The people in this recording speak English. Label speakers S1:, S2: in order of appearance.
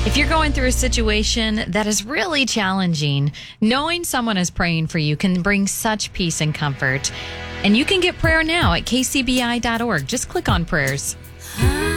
S1: If you're going through a situation that is really challenging, knowing someone is praying for you can bring such peace and comfort. And you can get prayer now at kcbi.org. Just click on prayers.